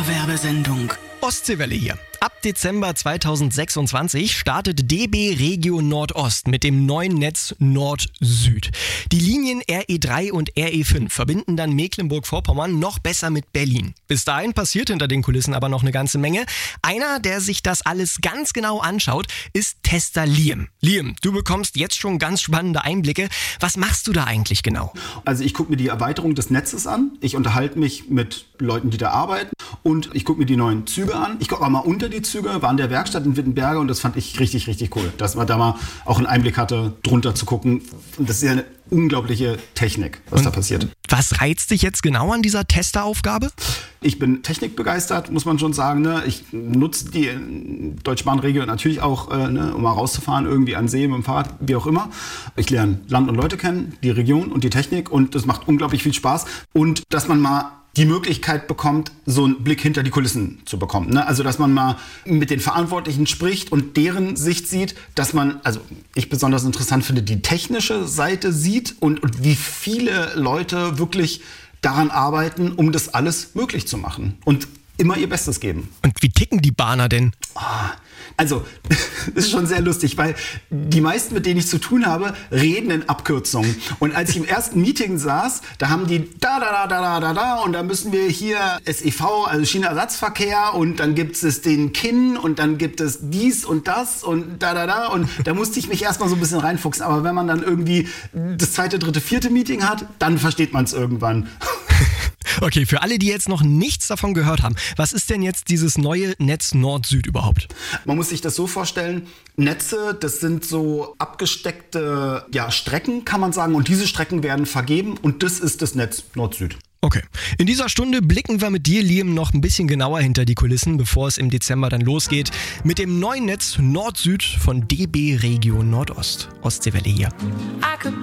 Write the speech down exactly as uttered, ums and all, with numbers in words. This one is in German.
Dauerwerbesendung. Ostseewelle hier. Ab Dezember zweitausendsechsundzwanzig startet D B Regio Nordost mit dem neuen Netz Nord-Süd. Die Linien R E drei und R E fünf verbinden dann Mecklenburg-Vorpommern noch besser mit Berlin. Bis dahin passiert hinter den Kulissen aber noch eine ganze Menge. Einer, der sich das alles ganz genau anschaut, ist Tester Liam. Liam, du bekommst jetzt schon ganz spannende Einblicke. Was machst du da eigentlich genau? Also ich gucke mir die Erweiterung des Netzes an. Ich unterhalte mich mit Leuten, die da arbeiten. Und ich gucke mir die neuen Züge an. Ich gucke auch mal unter die Züge, war in der Werkstatt in Wittenberge und das fand ich richtig, richtig cool. Dass man da mal auch einen Einblick hatte, drunter zu gucken. Und das ist ja eine unglaubliche Technik, was und da passiert. Was reizt dich jetzt genau an dieser Testeraufgabe? Ich bin technikbegeistert, muss man schon sagen. Ne? Ich nutze die Deutsche Bahn Regio natürlich auch, äh, ne, um mal rauszufahren, irgendwie an See, mit dem Fahrrad, wie auch immer. Ich lerne Land und Leute kennen, die Region und die Technik und das macht unglaublich viel Spaß. Und dass man mal die Möglichkeit bekommt, so einen Blick hinter die Kulissen zu bekommen. Ne? Also, dass man mal mit den Verantwortlichen spricht und deren Sicht sieht, dass man, also ich besonders interessant finde, die technische Seite sieht und, und wie viele Leute wirklich daran arbeiten, um das alles möglich zu machen und immer ihr Bestes geben. Und wie ticken die Bahner denn? Also, das ist schon sehr lustig, weil die meisten, mit denen ich zu tun habe, reden in Abkürzungen. Und als ich im ersten Meeting saß, da haben die da, da, da, da, da, da und da müssen wir hier S E V, also Schienenersatzverkehr und dann gibt es den K I N und dann gibt es dies und das und da, da, da und da musste ich mich erstmal so ein bisschen reinfuchsen. Aber wenn man dann irgendwie das zweite, dritte, vierte Meeting hat, dann versteht man es irgendwann. Okay, für alle, die jetzt noch nichts davon gehört haben, was ist denn jetzt dieses neue Netz Nord-Süd überhaupt? Man muss sich das so vorstellen, Netze, das sind so abgesteckte ja, Strecken, kann man sagen, und diese Strecken werden vergeben und das ist das Netz Nord-Süd. Okay, in dieser Stunde blicken wir mit dir, Liam, noch ein bisschen genauer hinter die Kulissen, bevor es im Dezember dann losgeht mit dem neuen Netz Nord-Süd von D B Regio Nordost. Ostseewelle hier.